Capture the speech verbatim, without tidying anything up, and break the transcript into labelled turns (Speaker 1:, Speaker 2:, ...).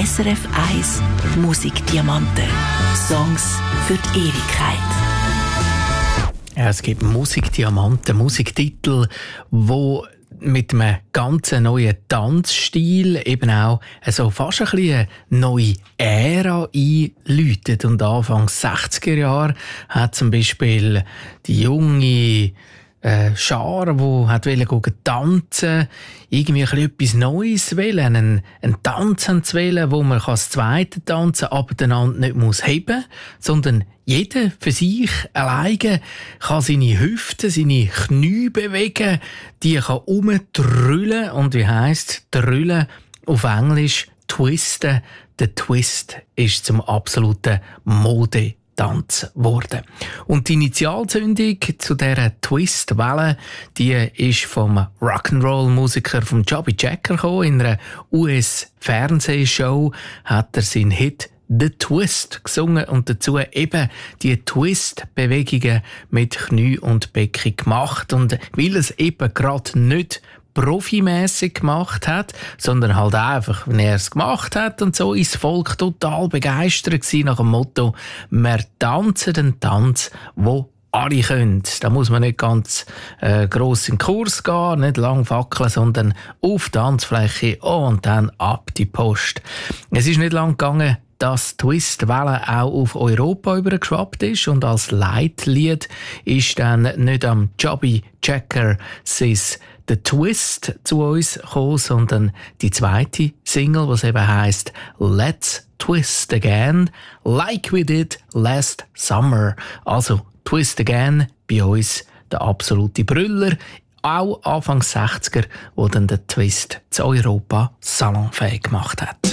Speaker 1: S R F eins Musikdiamanten. Songs für die Ewigkeit.
Speaker 2: Ja, es gibt Musikdiamanten, Musiktitel, wo mit einem ganz neuen Tanzstil eben auch so fast ein bisschen eine neue Ära einläutet. Und Anfang sechziger Jahre hat zum Beispiel die junge äh, Schar, die hat wollte tanzen, irgendwie ein bisschen etwas Neues wollen, einen, einen Tanz zu wählen, wo man das zweite tanzen kann, aber den anderen nicht muss heben, sondern jeder für sich alleine kann seine Hüften, seine Knie bewegen, die kann umtrüllen und wie heisst trüllen auf Englisch twisten. Der Twist ist zum absoluten Mode Tanz geworden. Und die Initialzündung zu dieser Twist-Welle, die ist vom Rock'n'Roll-Musiker vom Chubby Checker gekommen. In einer U S-Fernsehshow hat er seinen Hit «The Twist» gesungen und dazu eben die Twist-Bewegungen mit Knie und Becken gemacht. Und weil es eben gerade nicht profimässig gemacht hat, sondern halt einfach, wenn er es gemacht hat und so, ist das Volk total begeistert gewesen nach dem Motto, wir tanzen den Tanz, wo alle können. Da muss man nicht ganz äh, gross in den Kurs gehen, nicht lang fackeln, sondern auf die Tanzfläche und dann ab die Post. Es ist nicht lang gegangen, dass Twist-Welle auch auf Europa übergeschwappt ist und als Leitlied ist dann nicht am Chubby Checker sein «The Twist» zu uns gekommen, sondern die zweite Single, was eben heisst «Let's Twist Again, like we did last summer». Also «Twist Again» bei uns der absolute Brüller, auch Anfang sechziger, wo dann der Twist zu Europa salonfähig gemacht hat.